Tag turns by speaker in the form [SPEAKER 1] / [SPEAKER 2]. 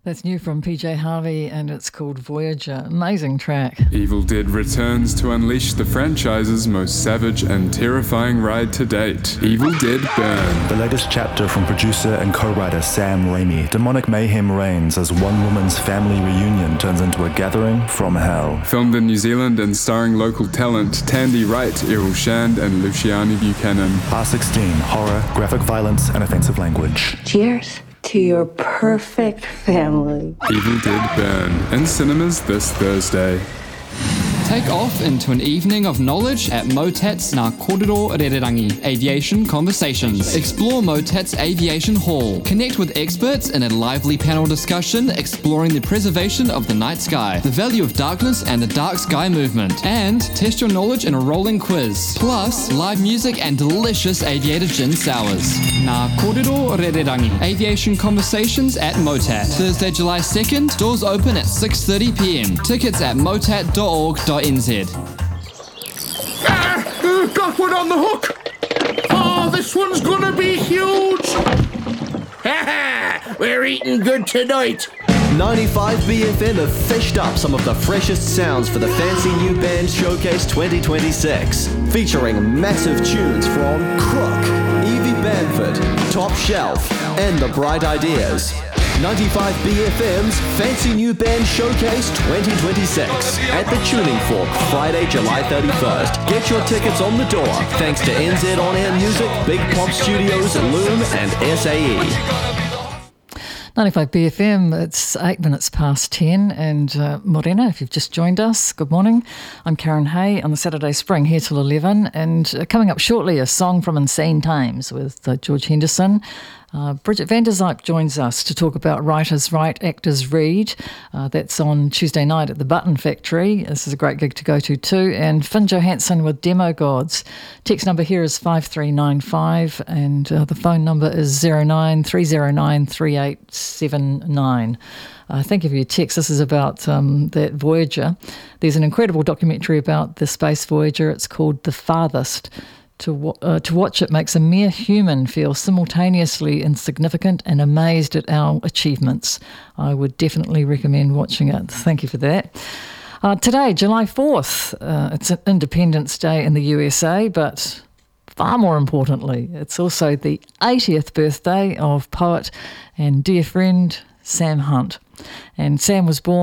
[SPEAKER 1] That's new from PJ Harvey and it's called Voyager. Amazing track.
[SPEAKER 2] Evil Dead returns to unleash the franchise's most savage and terrifying ride to date. Evil Dead Burn.
[SPEAKER 3] The latest chapter from producer and co-writer Sam Raimi. Demonic mayhem reigns as one woman's family reunion turns into a gathering from hell.
[SPEAKER 2] Filmed in New Zealand and starring local talent Tandy Wright, Errol Shand and Luciani Buchanan.
[SPEAKER 3] R16, horror, graphic violence and offensive language.
[SPEAKER 4] Cheers to your perfect family.
[SPEAKER 2] Evil Dead Burn, in cinemas this Thursday.
[SPEAKER 5] Take off into an evening of knowledge at Motat's Ngā Kōrero Rererangi Aviation Conversations. Explore Motat's Aviation Hall. Connect with experts in a lively panel discussion exploring the preservation of the night sky, the value of darkness and the dark sky movement, and test your knowledge in a rolling quiz. Plus, live music and delicious aviator gin sours. Ngā Kōrero Rererangi Aviation Conversations at Motat. Thursday, July 2nd. Doors open at 6:30 p.m. Tickets at motat.org.nz.
[SPEAKER 6] Got one on the hook! Oh, this one's gonna be huge! We're eating good tonight!
[SPEAKER 7] 95BFM have fished up some of the freshest sounds for the Fancy New Band Showcase 2026, featuring massive tunes from Crook, Evie Bamford, Top Shelf, and The Bright Ideas. 95BFM's Fancy New Band Showcase 2026 at the Tuning Fork, Friday, July 31st. Get your tickets on the door thanks to NZ On Air Music, Big Pop Studios, Loom and SAE.
[SPEAKER 1] 95 BFM, it's 8 minutes past 10 and Morena, if you've just joined us, good morning. I'm Karen Hay on the Saturday Spring here till 11 and coming up shortly a song from Insane Times with George Henderson. Bridget van der Zyp joins us to talk about Writers Write, Actors Read. That's on Tuesday night at the Button Factory. This is a great gig to go to too. And Finn Johansson with Demo Gods. Text number here is 5395 and the phone number is 093093879. Thank you for your text. This is about that Voyager. There's an incredible documentary about the space Voyager. It's called The Farthest. To watch it makes a mere human feel simultaneously insignificant and amazed at our achievements. I would definitely recommend watching it. Thank you for that. Today, July 4th, it's Independence Day in the USA, but far more importantly, it's also the 80th birthday of poet and dear friend Sam Hunt. And Sam was born